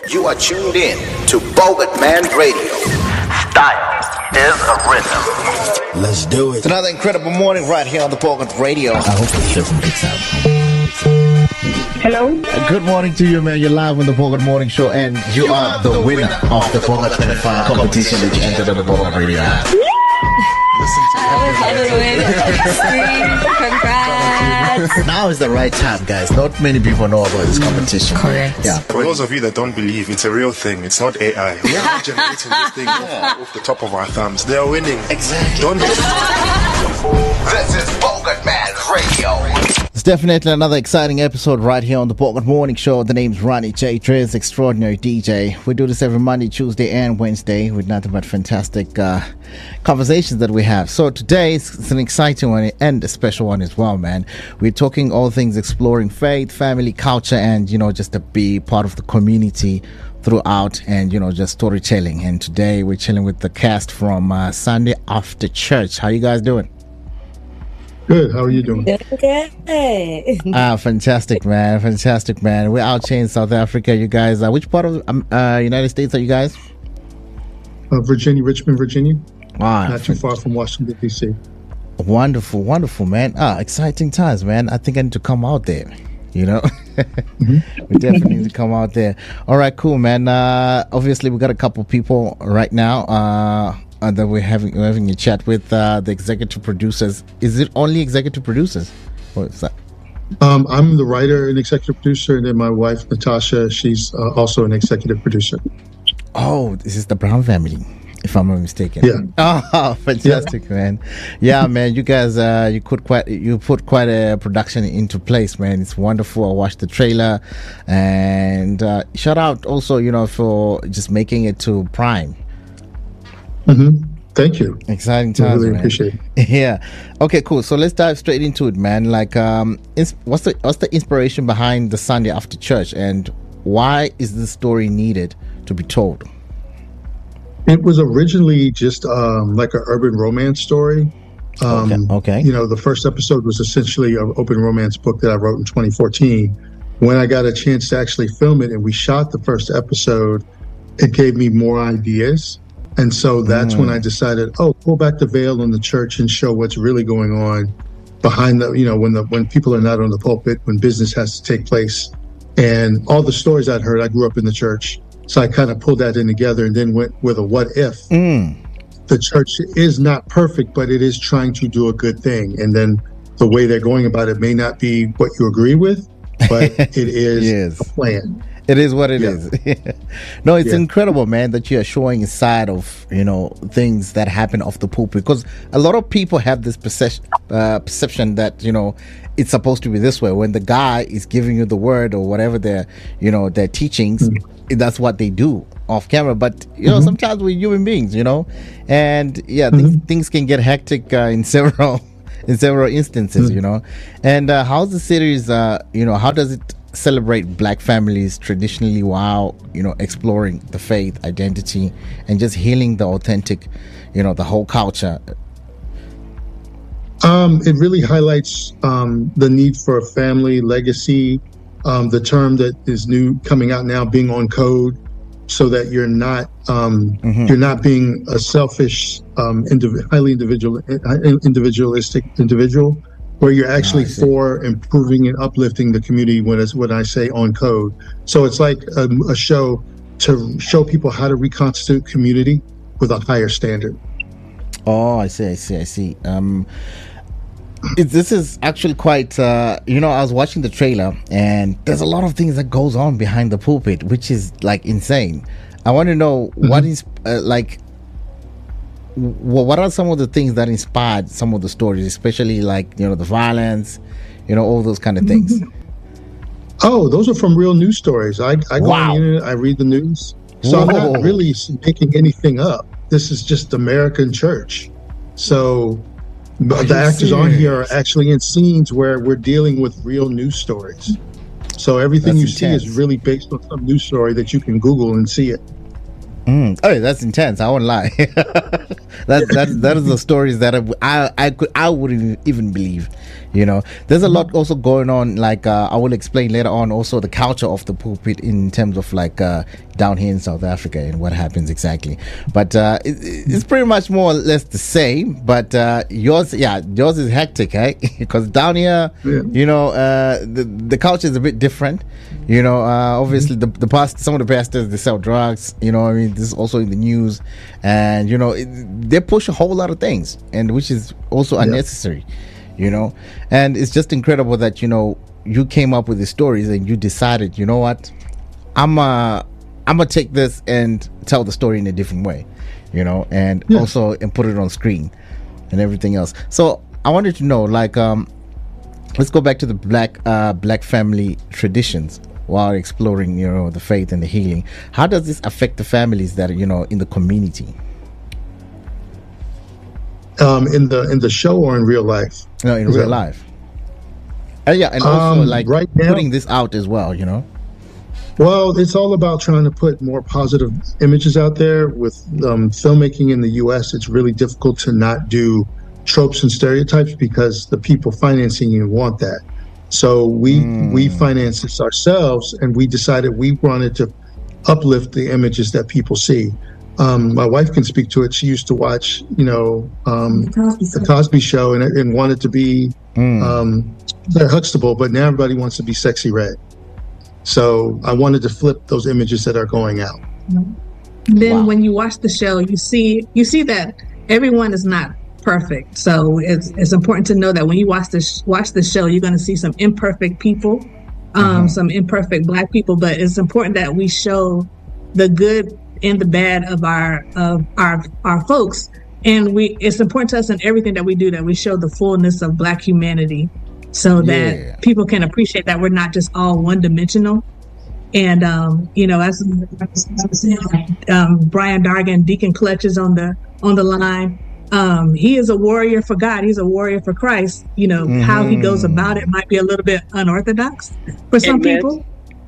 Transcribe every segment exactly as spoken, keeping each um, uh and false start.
You are tuned in to Bogut Man Radio. Style is a rhythm. Let's do it. It's another incredible morning right here on the Bogut Radio. I hope this doesn't mix up. Hello. Good morning to you, man. You're live on the Bogut Morning Show, and you, you are, are the, the winner, winner of the Bogut twenty-five competition that you entered on the Bogut Radio. Congrats. Now is the right time, guys. Not many people know about this competition. Correct. Yeah. For those of you that don't believe, it's a real thing. It's not A I. We are generating this thing off, off the top of our thumbs. They are winning. Exactly. Don't believe. This is Bogut Man Radio. It's definitely another exciting episode right here on the Bogut Morning Show. The name's Ronnie J. Triz, extraordinary D J. We do this every Monday, Tuesday, and Wednesday with nothing but fantastic uh, conversations that we have. So today it's an exciting one and a special one as well, man. We're talking all things exploring faith, family, culture, and, you know, just to be part of the community throughout, and, you know, just storytelling. And today we're chilling with the cast from uh, Sunday After Church. How you guys doing? Good. How are you doing? Okay. Ah, fantastic, man. Fantastic, man. We're out here in South Africa. You guys, uh, which part of um, uh, United States are you guys? Uh, Virginia, Richmond, Virginia. Ah, Not too far from Washington, D C. Wonderful, wonderful, man. Ah, exciting times, man. I think I need to come out there. You know, mm-hmm. We definitely need to come out there. All right, cool, man. Uh, obviously, we got a couple people right now. Uh, Uh, that we're having we're having a chat with uh, the executive producers. Is it only executive producers? What is that? Um, I'm the writer and executive producer, and then my wife Natasha, she's uh, also an executive producer. Oh, this is the Brown family, if I'm not mistaken. Yeah. Oh, fantastic, yeah. man. Yeah, man. You guys, uh, you could quite you put quite a production into place, man. It's wonderful. I watched the trailer, and uh, shout out also, you know, for just making it to Prime. Mm-hmm. Thank you. Exciting times, I really man. appreciate it. Yeah. Okay, cool. So let's dive straight into it, man. Like, um, ins- what's the what's the inspiration behind the Sunday After Church, and why is this story needed to be told? It was originally just um, like an urban romance story. Um, okay. okay. You know, the first episode was essentially an open romance book that I wrote in twenty fourteen. When I got a chance to actually film it and we shot the first episode, it gave me more ideas. And so that's mm. when I decided, oh, pull back the veil on the church and show what's really going on behind the, you know, when the when people are not on the pulpit, when business has to take place. And all the stories I'd heard, I grew up in the church. So I kind of pulled that in together and then went with a what if. Mm. The church is not perfect, but it is trying to do a good thing. And then the way they're going about it may not be what you agree with, but it is yes. a plan. It is what it yeah. is. No, it's yeah. incredible, man, that you are showing a side of, you know, things that happen off the pulpit, because a lot of people have this perception, uh, perception that, you know, it's supposed to be this way. When the guy is giving you the word or whatever their, you know, their teachings, mm-hmm. that's what they do off camera. But, you know, mm-hmm. sometimes we're human beings, you know, and yeah, mm-hmm. things, things can get hectic uh, in several in several instances, mm-hmm. you know. And uh, how's the series, uh, you know, how does it celebrate black families traditionally while, you know, exploring the faith, identity, and just healing the authentic, you know, the whole culture? Um, it really highlights um, the need for a family legacy, um, the term that is new coming out now, being on code, so that you're not um, mm-hmm. you're not being a selfish, um, indiv- highly individual, individualistic individual. Where you're actually oh, for improving and uplifting the community when it's when I say on code. So it's like a, a show to show people how to reconstitute community with a higher standard. Oh, I see, I see, I see. Um, it, this is actually quite, uh, you know, I was watching the trailer and there's a lot of things that goes on behind the pulpit, which is like insane. I want to know mm-hmm. what is uh, like, Well, what are some of the things that inspired some of the stories, especially like, you know, the violence, you know, all those kind of things? Oh, those are from real news stories. I, I go wow. on the internet, I read the news. So Whoa. I'm not really making anything up. This is just American church. So are the actors serious? on here are actually in scenes where we're dealing with real news stories. So everything That's you intense. see is really based on some news story that you can Google and see it. Mm. Oh, that's intense. I won't lie. that that that is the stories that I, I I could I wouldn't even believe. You know, there's a lot also going on. Like uh, I will explain later on. Also, the culture of the pulpit in terms of like uh, down here in South Africa and what happens exactly. But uh, it, it's pretty much more or less the same. But uh, yours, yeah, yours is hectic, eh? Because down here, yeah. you know, uh, the the culture is a bit different. You know, uh, obviously the the past some of the pastors, they sell drugs. You know, I mean, this is also in the news, and you know, it, they push a whole lot of things, and which is also unnecessary. Yeah. You know, and it's just incredible that, you know, you came up with the stories and you decided, you know what, I'm uh I'm gonna take this and tell the story in a different way, you know, and yeah. also and put it on screen and everything else. So I wanted to know, like, um, let's go back to the black uh black family traditions while exploring, you know, the faith and the healing. How does this affect the families that are, you know, in the community? Um, in the in the show or in real life? No, in Is real that... life. Uh, yeah, and also um, like right now, putting this out as well, you know. Well, it's all about trying to put more positive images out there. With um, filmmaking in the U S, it's really difficult to not do tropes and stereotypes because the people financing you want that. So we mm. we finance this ourselves, and we decided we wanted to uplift the images that people see. Um, my wife can speak to it. She used to watch, you know, um, the, Cosby the Cosby Show and, and wanted to be mm. um, Claire Huxtable, but now everybody wants to be Sexy Red. So I wanted to flip those images that are going out. Then wow. when you watch the show, you see you see that everyone is not perfect. So it's it's important to know that when you watch this watch the show, you're going to see some imperfect people, um, mm-hmm. some imperfect Black people. But it's important that we show the good and the bad of our of our our folks, and we it's important to us in everything that we do that we show the fullness of Black humanity, so that yeah. people can appreciate that we're not just all one dimensional. And um, you know, as um, Brian Dargan, Deacon Clutch is on the on the line. Um, he is a warrior for God. He's a warrior for Christ. You know, mm-hmm. how he goes about it might be a little bit unorthodox for some Amen. people.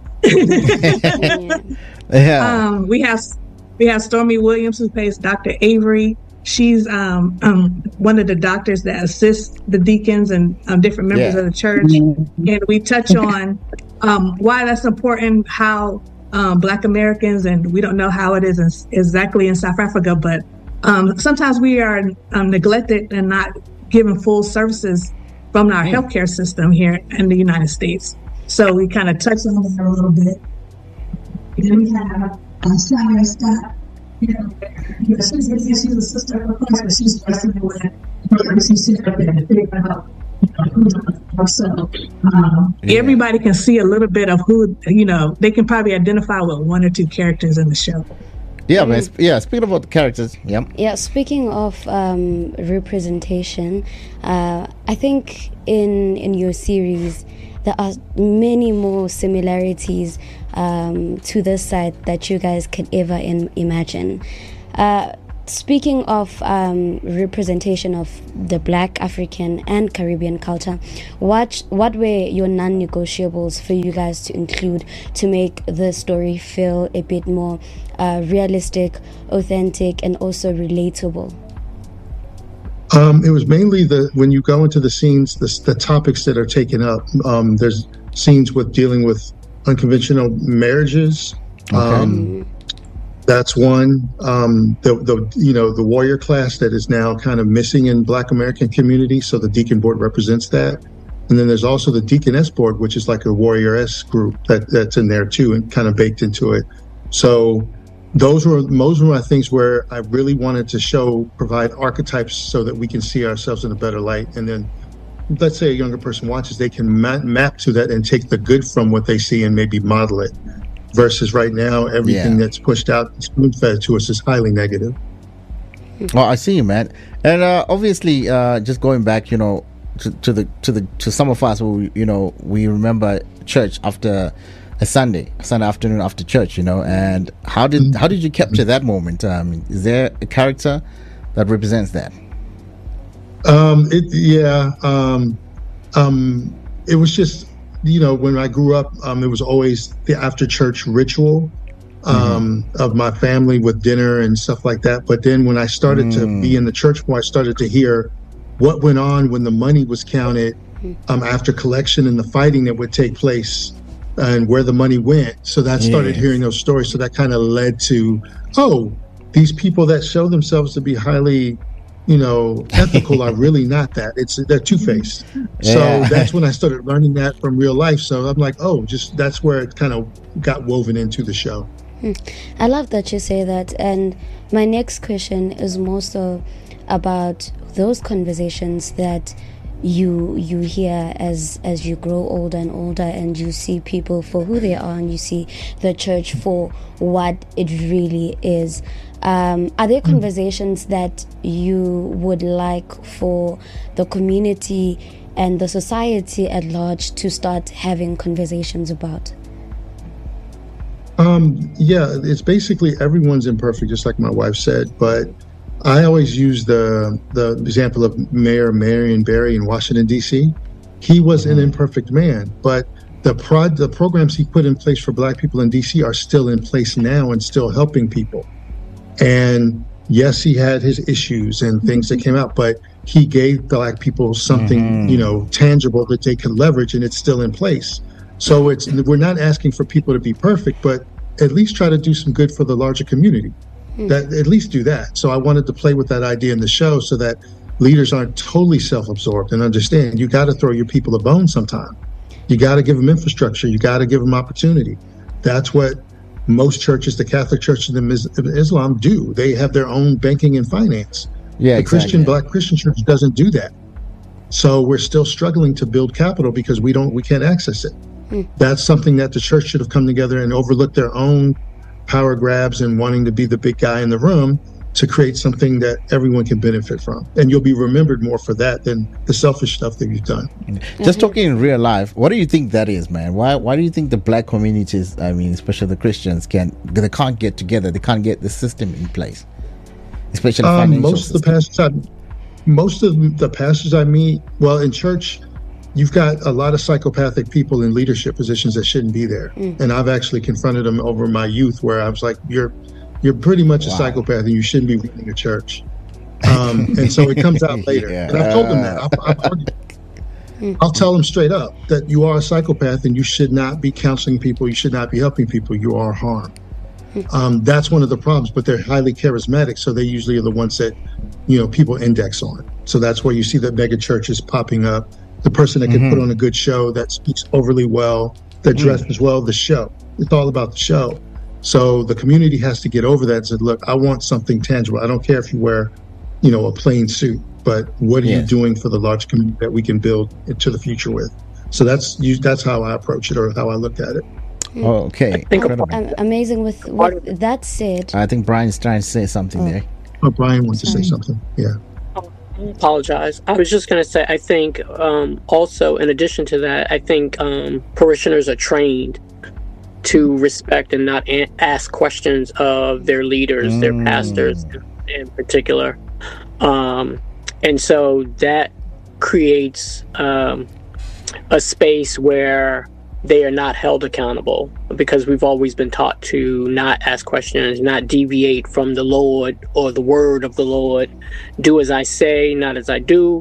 yeah. Um, we have we have Stormy Williams, who plays Doctor Avery. She's um, um, one of the doctors that assists the deacons and um, different members yeah. of the church. Mm-hmm. And we touch on um, why that's important, how um, Black Americans, and we don't know how it is in, exactly in South Africa, but um, sometimes we are um, neglected and not given full services from our mm-hmm. healthcare system here in the United States. So we kind of touched on that a little bit. And then we have uh, Sally Scott. You know, you know, she's, she's a sister of Christ, but she's wrestling with her. She's sitting up there and figuring out, you know, who's on so um, yeah. everybody can see a little bit of who, you know, they can probably identify with one or two characters in the show. Yeah, man. Yeah, speaking about the characters, yeah. Yeah, speaking of um, representation, uh, I think in in your series, there are many more similarities um, to this side that you guys could ever in, imagine. Uh, speaking of um, representation of the Black, African, and Caribbean culture, what what were your non-negotiables for you guys to include to make the story feel a bit more uh, realistic, authentic, and also relatable? Um, it was mainly the when you go into the scenes, the, the topics that are taken up. Um, there's scenes with dealing with unconventional marriages. Okay. Um, that's one. Um, the the you know the warrior class that is now kind of missing in Black American community. So the Deacon Board represents that, and then there's also the Deaconess Board, which is like a warrioress group that that's in there too and kind of baked into it. So. Those were those were my things where I really wanted to show, provide archetypes so that we can see ourselves in a better light. And then, let's say a younger person watches, they can ma- map to that and take the good from what they see and maybe model it. Versus right now, everything yeah. that's pushed out, spoon-fed to us is highly negative. Well, I see you, man. And uh, obviously, uh, just going back, you know, to, to the to the to some of us who, you know, we remember church after. A Sunday, Sunday afternoon after church, you know, and how did how did you capture that moment? Um, is there a character that represents that? Um, it, yeah, um, um, it was just, you know, when I grew up, um, it was always the after church ritual, um, mm-hmm. of my family with dinner and stuff like that. But then when I started mm. to be in the church more, I started to hear what went on when the money was counted um, after collection and the fighting that would take place and where the money went. So that started yes. hearing those stories. So that kind of led to, oh, these people that show themselves to be highly, you know, ethical are really not that. It's they're two-faced. Yeah. So that's when I started learning that from real life. So I'm like, oh, just that's where it kind of got woven into the show. I love that you say that. And my next question is more so about those conversations that you you hear as as you grow older and older, and you see people for who they are, and you see the church for what it really is. Um, are there conversations that you would like for the community and the society at large to start having conversations about? Um, yeah, it's basically everyone's imperfect, just like my wife said. But I always use the the example of Mayor Marion Barry in Washington, D C. He was an imperfect man, but the prod, the programs he put in place for Black people in D C are still in place now and still helping people. And yes, he had his issues and things that came out, but he gave Black people something, mm-hmm. you know, tangible that they could leverage, and it's still in place. So it's we're not asking for people to be perfect, but at least try to do some good for the larger community. Mm-hmm. That at least do that. So I wanted to play with that idea in the show so that leaders aren't totally self-absorbed and understand you got to throw your people a bone sometime. You got to give them infrastructure. You got to give them opportunity. That's what most churches, the Catholic Church and Islam, do. They have their own banking and finance. Yeah, the exactly. Christian, Black Christian Church doesn't do that. So we're still struggling to build capital because we don't, we can't access it. Mm. That's something that the church should have come together and overlooked their own power grabs and wanting to be the big guy in the room to create something that everyone can benefit from. And you'll be remembered more for that than the selfish stuff that you've done. Just talking in real life, what do you think that is, man? Why why do you think the Black communities, I mean, especially the Christians, can they can't get together? They can't get the system in place, especially um, financial most system. of the pastors I, most of the pastors I meet, well, in church, you've got a lot of psychopathic people in leadership positions that shouldn't be there. Mm. And I've actually confronted them over my youth where I was like, you're You're pretty much wow. a psychopath, and you shouldn't be leading a church. Um, and so it comes out later. yeah. And I've told them that. I've, I've argued. I'll tell them straight up that you are a psychopath, and you should not be counseling people. You should not be helping people. You are harm. Um, that's one of the problems. But they're highly charismatic, so they usually are the ones that, you know, people index on. So that's where you see the mega churches popping up. The person that can mm-hmm. put on a good show, that speaks overly well, that dresses mm. well, the show. It's all about the show. So the community has to get over that and say, look, I want something tangible. I don't care if you wear, you know, a plain suit, but what are yes. you doing for the large community that we can build into the future with? So that's you, that's how I approach it, or how I look at it. Oh, okay. Incredible. Amazing. With, with that said, I think Brian's trying to say something oh. there. Oh, Brian wants Sorry. to say something. Yeah. I apologize. I was just going to say, I think um, also, in addition to that, I think um, parishioners are trained to respect and not a- ask questions of their leaders, mm. their pastors in particular. Um, and so that creates um, a space where they are not held accountable, because we've always been taught to not ask questions, not deviate from the Lord or the word of the Lord. Do as I say, not as I do.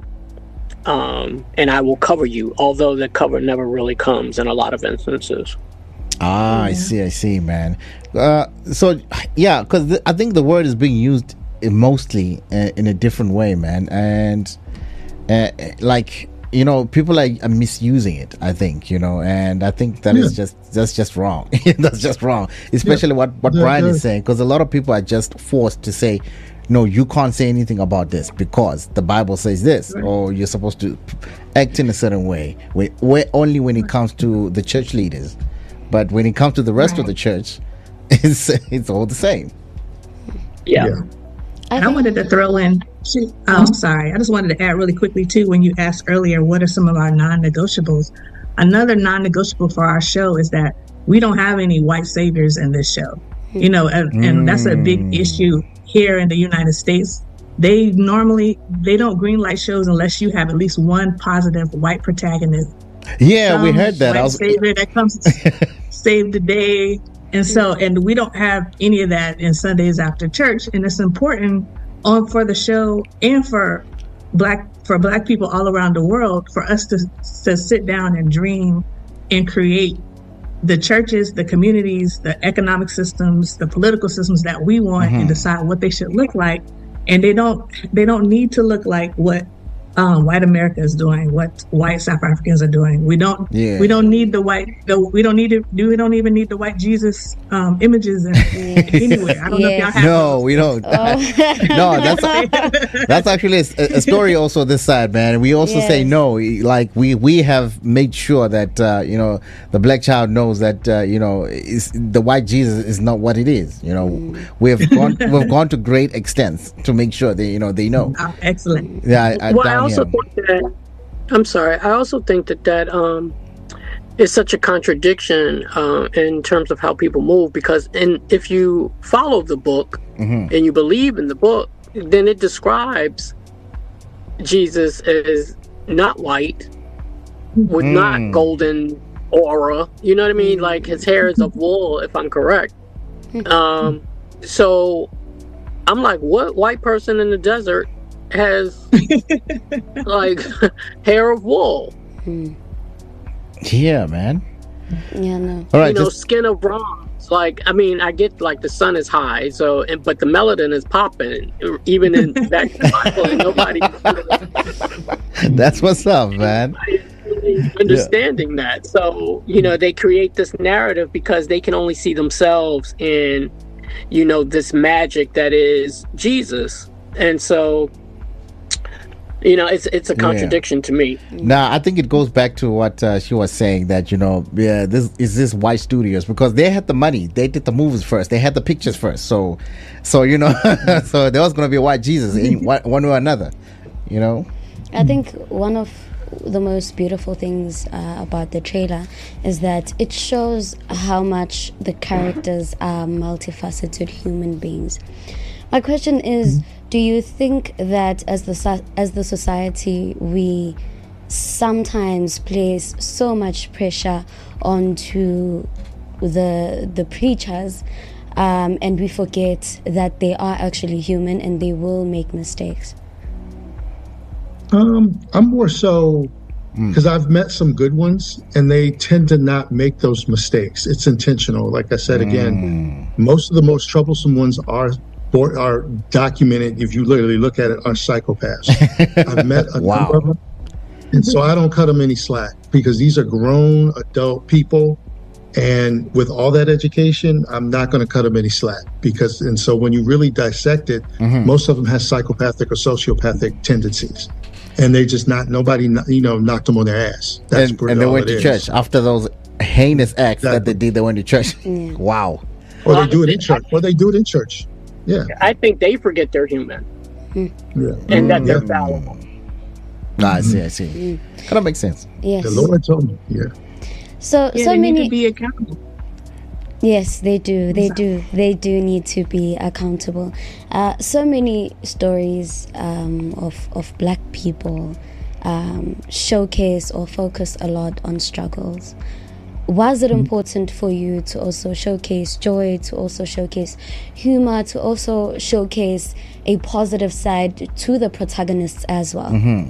Um, and I will cover you, although the cover never really comes in a lot of instances. Ah, I see, I see, man. Uh, so, yeah, because th- I think the word is being used mostly uh, in a different way, man. And, uh, like, you know, people are, are misusing it, I think, you know, and I think that yeah. is just, that's just wrong. That's just wrong. Especially yeah. what, what yeah, Brian yeah. is saying, because a lot of people are just forced to say, no, you can't say anything about this because the Bible says this, right. or you're supposed to act in a certain way, where, where only when it comes to the church leaders. But when it comes to the rest right. of the church, it's it's all the same. Yeah. yeah. I, I wanted to throw in, oh, I'm sorry. I just wanted to add really quickly, too, when you asked earlier, what are some of our non-negotiables? Another non-negotiable for our show is that we don't have any white saviors in this show. You know, and, mm. and that's a big issue here in the United States. They normally, they don't greenlight shows unless you have at least one positive white protagonist. Yeah, Some we heard that. I was savior that comes to save the day, And so, and we don't have any of that in Sundays after church. And it's important on for the show and for black for black people all around the world for us to to sit down and dream and create the churches, the communities, the economic systems, the political systems that we want, mm-hmm. and decide what they should look like. And they don't they don't need to look like what Um, white America is doing, what white South Africans are doing. We don't. Yeah. We don't need the white. The, we don't need it. We don't even need the white Jesus um, images in, anywhere. I don't yeah. know if y'all have. No, those. we don't. Oh. No, that's that's actually a, a story. Also, this side, man. We also yes. say no. Like we we have made sure that uh, you know the black child knows that uh, you know is the white Jesus is not what it is. You know, mm. we've gone we've gone to great extents to make sure they you know they know. Oh, excellent. Yeah. I, I well, I also think that, I'm sorry, I also think that that um, is such a contradiction uh, in terms of how people move, because in, if you follow the book mm-hmm. and you believe in the book, then it describes Jesus as not white, with mm. not golden aura, you know what I mean? Like his hair is of wool, if I'm correct. Um, so I'm like, what white person in the desert has like hair of wool? Yeah, man. Yeah, no. All right, you know, just... skin of bronze. Like, I mean, I get like the sun is high, so and, but the melanin is popping, even in that Bible, nobody. That's what's up, man. Understanding yeah. that, so you know, they create this narrative because they can only see themselves in, you know, this magic that is Jesus, and so. You know, it's it's a contradiction yeah. to me. Nah, I think it goes back to what uh, she was saying, that, you know, yeah, this is this white studios, because they had the money, they did the movies first, they had the pictures first, so, so you know, so there was going to be a white Jesus in one, one way or another, you know. I think one of the most beautiful things uh, about the trailer is that it shows how much the characters are multifaceted human beings. My question is, do you think that as the as the society we sometimes place so much pressure onto the the preachers, um, and we forget that they are actually human and they will make mistakes? Um, I'm more so because mm. I've met some good ones, and they tend to not make those mistakes. It's intentional. Like I said again, mm. most of the most troublesome ones are. Or are documented, if you literally look at it, are psychopaths. I've met a wow. number of them. And so I don't cut them any slack, because these are grown adult people. And with all that education, I'm not going to cut them any slack. Because, and so when you really dissect it, mm-hmm. most of them have psychopathic or sociopathic tendencies. And they just not, nobody, you know, knocked them on their ass. That's and, and they went to church after those heinous acts exactly. that they did. They went to church. Mm. Wow. Or they do it in church. Or they do it in church. Yeah, I think they forget they're human, mm. yeah. and that mm. they're yeah. fallible. Nah, I see, I see. Mm. Kind of makes sense. Yes, the Lord told me. Yeah. So, yeah, so they many. need to be accountable. Yes, they do. They do. They do need to be accountable. Uh, so many stories um, of of Black people um, showcase or focus a lot on struggles. Was it important for you to also showcase joy, to also showcase humor, to also showcase a positive side to the protagonists as well? Mm-hmm.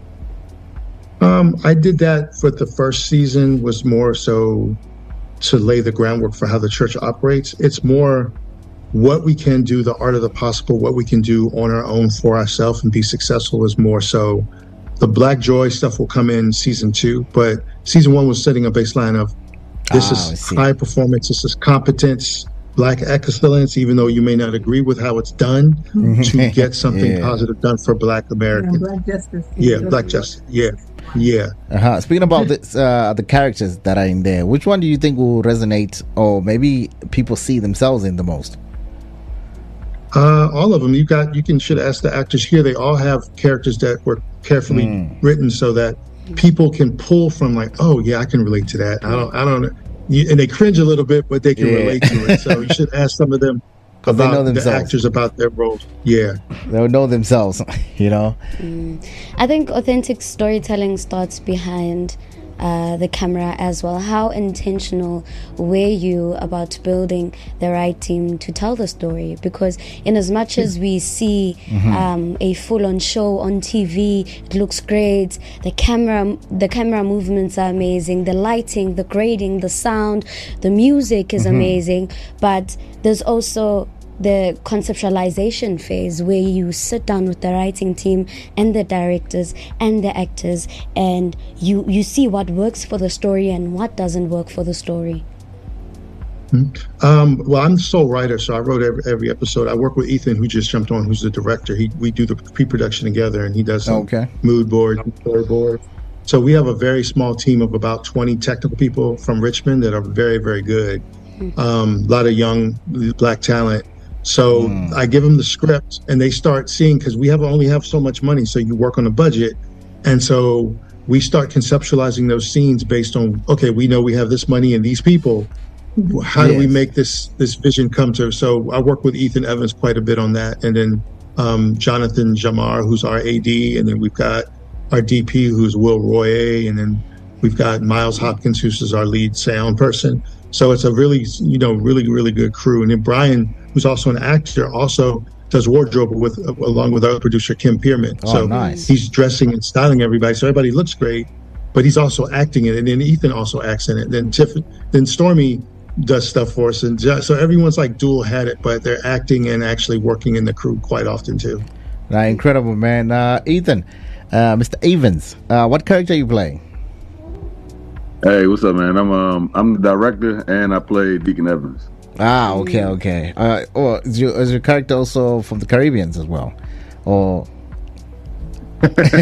Um, I did that for the first season, was more so to lay the groundwork for how the church operates. It's more what we can do, the art of the possible, what we can do on our own for ourselves and be successful is more so. The Black Joy stuff will come in season two, but season one was setting a baseline of this ah, is high performance, this is competence, Black excellence, even though you may not agree with how it's done, to get something yeah. positive done for Black Americans. Yeah, Black justice. Yeah, Black justice. Yeah, yeah. Uh-huh. Speaking about this, uh, the characters that are in there, which one do you think will resonate, or maybe people see themselves in the most? Uh, all of them. You got. You can should ask the actors here. They all have characters that were carefully mm. written so that people can pull from, like, oh yeah, I can relate to that. I don't. I don't. You, and they cringe a little bit, but they can yeah. relate to it. So you should ask some of them about they know themselves. The actors about their roles. Yeah, they'll know themselves. You know. Mm. I think authentic storytelling starts behind uh, the camera as well. How intentional were you about building the right team to tell the story? Because in as much as we see mm-hmm. um, a full-on show on T V, it looks great. The camera, the camera movements are amazing. The lighting, the grading, the sound, the music is mm-hmm. amazing. But there's also the conceptualization phase where you sit down with the writing team and the directors and the actors, and you you see what works for the story and what doesn't work for the story. Mm-hmm. Um, well, I'm the sole writer, so I wrote every, every episode. I work with Ethan, who just jumped on, who's the director. He we do the pre-production together, and he does some okay. mood board, storyboard. So we have a very small team of about twenty technical people from Richmond that are very, very good. Mm-hmm. Um, a lot of young black talent. So mm. I give them the script, and they start seeing, because we have only have so much money, so you work on a budget, and so we start conceptualizing those scenes based on, okay, we know we have this money and these people. How yes. do we make this this vision come to? So I work with Ethan Evans quite a bit on that, and then um, Jonathan Jamar, who's our A D, and then we've got our D P, who's Will Royer, and then we've got Miles Hopkins, who's our lead sound person. So it's a really, you know, really, really good crew. And then Brian, who's also an actor, also does wardrobe with along with our producer Kim Pierman. Oh, so nice. He's dressing and styling everybody, so everybody looks great. But he's also acting in it, and then Ethan also acts in it. Then Tiff, then Stormy does stuff for us, and so everyone's like dual headed, but they're acting and actually working in the crew quite often too. Nah, incredible, man. Uh, Ethan, uh, Mister Evans, uh, what character are you playing? Hey, what's up, man? I'm um I'm the director, and I play Deacon Evans. Ah, okay, okay. Uh, oh, is your, is your character also from the Caribbeans as well, or? Because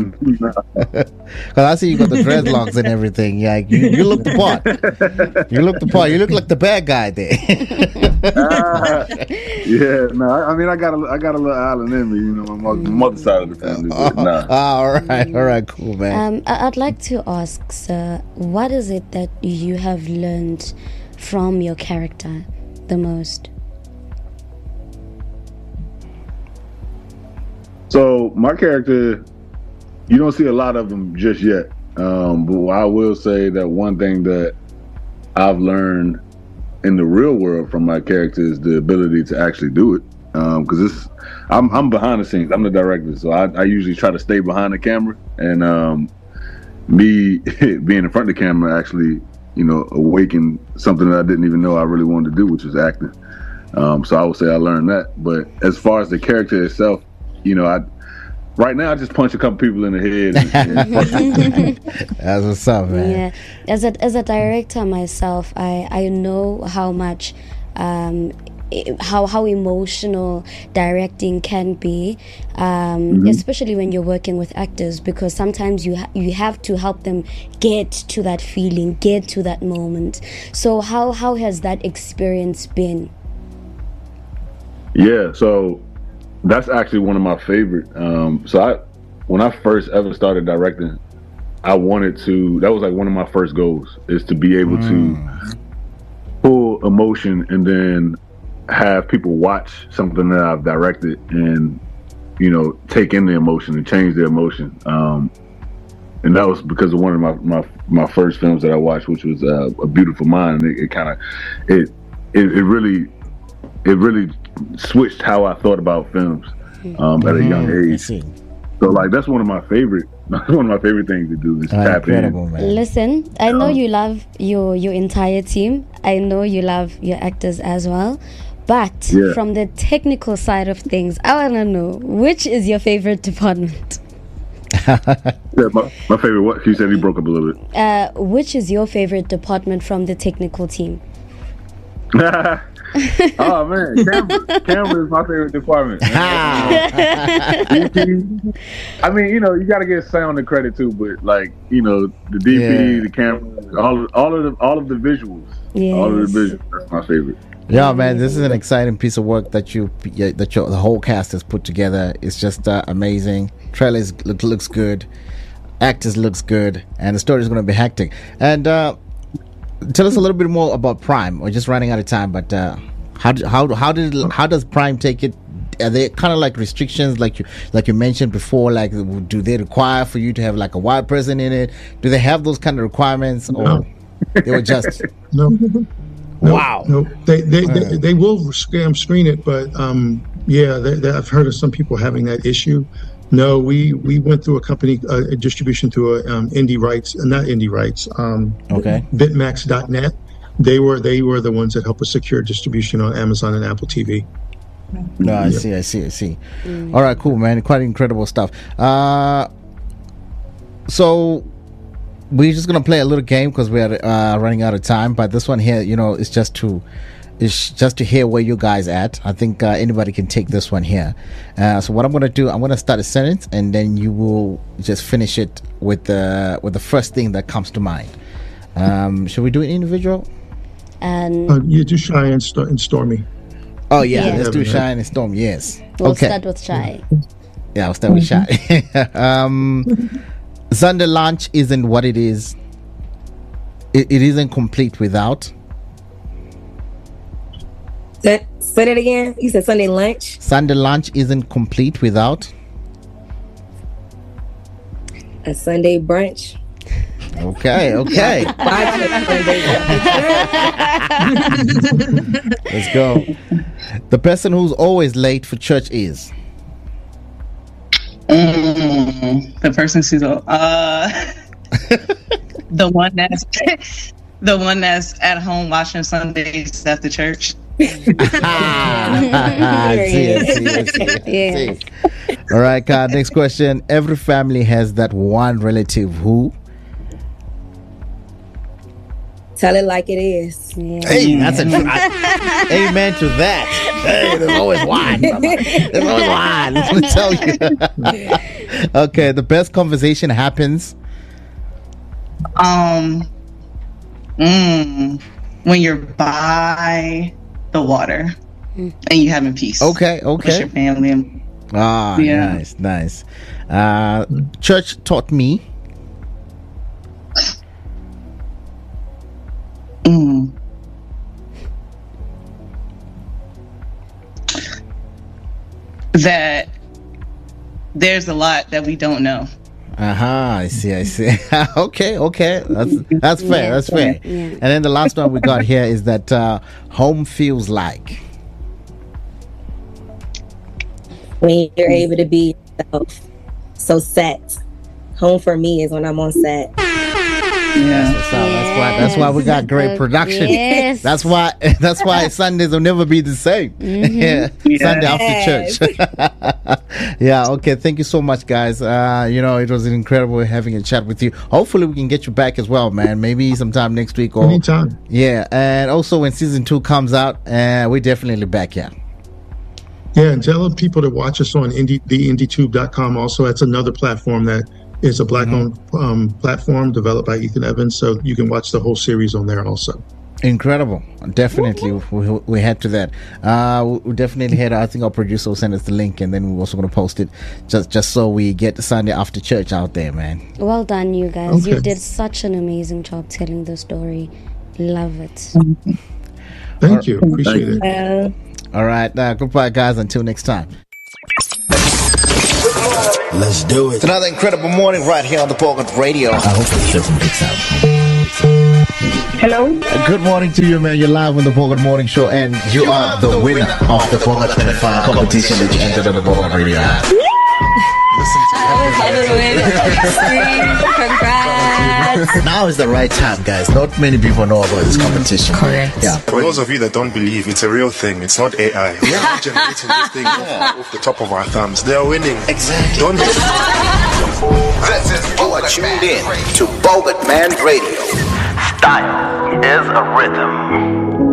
I see you got the dreadlocks and everything. Yeah, you, you look the part. You look the part. You look like the bad guy there. uh, yeah, no, I, I mean, I got a, I got a little island in me, you know, my mother side of the family. But nah. Oh, all right, all right, cool, man. Um, I'd like to ask, sir, what is it that you have learned from your character the most? So my character, you don't see a lot of them just yet. Um, but I will say that one thing that I've learned in the real world from my character is the ability to actually do it. Because um, it's, I'm, I'm behind the scenes. I'm the director, so I, I usually try to stay behind the camera. And um, me being in front of the camera actually, you know, awakened something that I didn't even know I really wanted to do, which was acting. Um, so I would say I learned that. But as far as the character itself, you know, I right now I just punch a couple people in the head. And, and That's what's up, man. Yeah, as a as a director myself, I I know how much, um, how how emotional directing can be, um, mm-hmm. especially when you're working with actors, because sometimes you ha- you have to help them get to that feeling, get to that moment. So how how has that experience been? Yeah, so. That's actually one of my favorite. Um, so I, when I first ever started directing, I wanted to, that was like one of my first goals, is to be able mm. to pull emotion and then have people watch something that I've directed and, you know, take in the emotion and change the emotion. Um, and that was because of one of my, my, my first films that I watched, which was uh, A Beautiful Mind. And it, it kind of, it, it, it really, it really switched how I thought about films um, at a young age. So like that's one of my favorite one of my favorite things to do is oh, tap in. Man. Listen, I know um, you love your your entire team. I know you love your actors as well. But yeah. from the technical side of things, I want to know, which is your favorite department? yeah, my, my favorite what? You said you broke up a little bit. Uh, which is your favorite department from the technical team? Oh man, camera, camera is my favorite department. I mean, you know, you got to get sound and credit too, but like, you know, the D P, yeah. the camera, all all of the all of the visuals, yes. all of the visuals. That's my favorite. Yeah, man, this is an exciting piece of work that you that your the whole cast has put together. It's just uh, amazing. Trailers look, looks good, actors looks good, and the story is going to be hectic. And uh, tell us a little bit more about Prime. We're just running out of time, but uh, how how how did how does Prime take it are there kind of like restrictions, like you like you mentioned before? Like, do they require for you to have like a white person in it? Do they have those kind of requirements, or No. they were just No. wow? No, they they, Uh. they they will scam screen it, but um, yeah, they, they, I've heard of some people having that issue. No, we we went through a company uh, a distribution through a um, Indie Rights, uh, not Indie Rights, um, Okay. Bitmax dot net. They were they were the ones that helped us secure distribution on Amazon and Apple T V. No, I see, I see, I see. All right, cool, man. Quite incredible stuff. Uh, so we're just gonna play a little game because we're uh, running out of time. But this one here, you know, is just to is just to hear where you guys at. I think uh, anybody can take this one here. Uh, so what I'm gonna do, I'm gonna start a sentence, and then you will just finish it with the with the first thing that comes to mind. Um, should we do it individual? And Uh, you do Shy and, Sto- and Stormy. Oh yeah, Yeah. let's do Shine and Storm. Yes. we'll okay. start with Shy. Yeah, I'll start with Shy. um, Sunday lunch isn't what it is. It, it isn't complete without. Say, say that again. You said Sunday lunch. Sunday lunch isn't complete without. A Sunday brunch. Okay, okay. Let's go. The person who's always late for church is. Mm, the person who's uh the one that's the one that's at home watching Sundays after church. I see, I see, I see, I see. All right, Kat, next question. Every family has that one relative who. Tell it like it is. Hey, that's a I, amen to that. Hey, there's always one. There's always one. Let me tell you. Okay, the best conversation happens. Um, mm, when you're by the water and you having peace. Okay, With okay. your family. And, Ah, Yeah. nice, nice. Uh, church taught me. mm, that there's a lot that we don't know. Uh-huh, I see, I see. okay, okay. That's that's fair, Yeah, that's fair. yeah. And then the last one we got here is that uh, home feels like. When you're able to be yourself. So set. Home for me is when I'm on set. Yeah. So that's why that's why we got great Yes. production. Yes. That's why that's why Sundays will never be the same. Yeah. Sunday after church. Yeah, okay. Thank you so much, guys. Uh, you know, it was incredible having a chat with you. Hopefully we can get you back as well, man. Maybe sometime next week or Anytime. yeah. And also when season two comes out, uh, we're definitely back, yeah. Yeah, and tell people to watch us on indie, the indie tube dot com. Also, that's another platform that is a black-owned um, platform developed by Ethan Evans, so you can watch the whole series on there also. Incredible. Definitely. We, we head to that. Uh, we definitely head. I think our producer will send us the link, and then we're also going to post it just just so we get the Sunday after church out there, man. Well done, you guys. You Okay. did such an amazing job telling the story. Love it. Thank you. Appreciate it. Uh, All right. Uh, goodbye, guys. Until next time. Let's do it. It's another incredible morning right here on the Bogut Radio. I hope it doesn't mix out. Hello. Uh, good morning to you, man. You're live on the Bogut Morning Show, and you are the winner of the Bogut twenty-five competition that you entered on the Bogut Radio app. Congrats. Now is the right time, guys. Not many people know about this competition. Correct. Yeah. For those of you that don't believe, it's a real thing. It's not A I. We're not generating this thing off, off the top of our thumbs. They are winning. Exactly. Don't This is you are tuned in to Bogut Man Radio. Style is a rhythm.